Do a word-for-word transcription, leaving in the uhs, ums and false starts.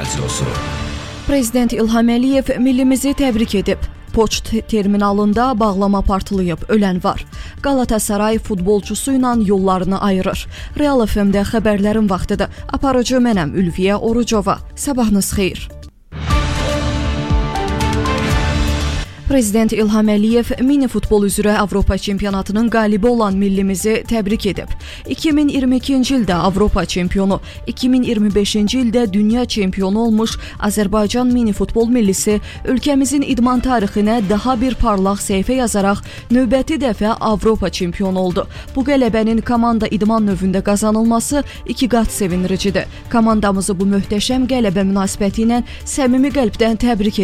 Radiosu. Prezident İlham Əliyev millimizi təbrik edib. Poçt terminalında bağlama partlayıb, ölən var. Galatasaray futbolçusu ilə yollarını ayırır. Real F M-də xəbərlərin vaxtıdır. Aparıcı mənəm Ülviyə Orucova. Sabahınız xeyir. Prezident İlham Əliyev mini futbol üzrə Avropa çempionatının qalibi olan millimizi təbrik edib. iki min iyirmi ikinci ildə Avropa çempionu, iki min iyirmi beşinci ildə dünya çempionu olmuş Azərbaycan mini futbol millisi ölkəmizin idman tarixinə daha bir parlaq səhifə yazaraq növbəti dəfə Avropa çempionu oldu. Bu qələbənin komanda idman növündə qazanılması iki qat sevindiricidir. Komandamızı bu möhtəşəm qələbə münasibəti ilə səmimi qəlbdən təbrik edirəm.